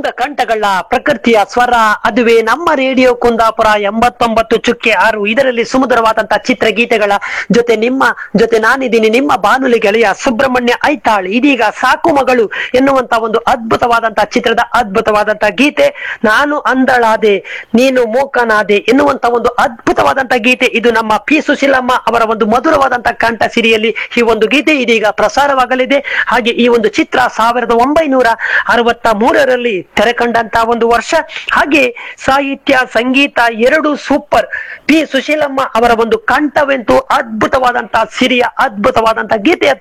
ಕುಂದ ಕಂಠಗಳ ಪ್ರಕೃತಿಯ ಸ್ವರ, ಅದುವೇ ನಮ್ಮ ರೇಡಿಯೋ ಕುಂದಾಪುರ 89.6. ಇದರಲ್ಲಿ ಸುಮಧುರವಾದಂತಹ ಚಿತ್ರಗೀತೆಗಳ ಜೊತೆ ನಾನಿದ್ದೀನಿ, ನಿಮ್ಮ ಬಾನುಲಿ ಗೆಳೆಯ ಸುಬ್ರಹ್ಮಣ್ಯ ಐತಾಳ್. ಇದೀಗ ಸಾಕು ಮಗಳು ಎನ್ನುವಂತ ಒಂದು ಅದ್ಭುತವಾದಂತಹ ಚಿತ್ರದ ಅದ್ಭುತವಾದಂತಹ ಗೀತೆ. ನಾನು ಅಂದಳಾದೆ ನೀನು ಮೂಕನಾದೆ ಎನ್ನುವಂತ ಒಂದು ಅದ್ಭುತವಾದಂತಹ ಗೀತೆ. ಇದು ನಮ್ಮ ಪಿ ಸುಶೀಲಮ್ಮ ಅವರ ಒಂದು ಮಧುರವಾದಂತಹ ಕಂಠ ಸಿರಿಯಲ್ಲಿ ಈ ಒಂದು ಗೀತೆ ಇದೀಗ ಪ್ರಸಾರವಾಗಲಿದೆ. ಹಾಗೆ ಈ ಒಂದು ಚಿತ್ರ 1963ರಲ್ಲಿ ತೆರೆ ಕಂಡಂತಹ ಒಂದು ವರ್ಷ. ಹಾಗೆ ಸಾಹಿತ್ಯ ಸಂಗೀತ ಎರಡು ಸೂಪರ್. ಪಿ ಸುಶೀಲಮ್ಮ ಅವರ ಒಂದು ಕಂಠವೆಂತೂ ಅದ್ಭುತವಾದಂತಹ ಸಿರಿಯ ಅದ್ಭುತವಾದಂತಹ ಗೀತೆಯ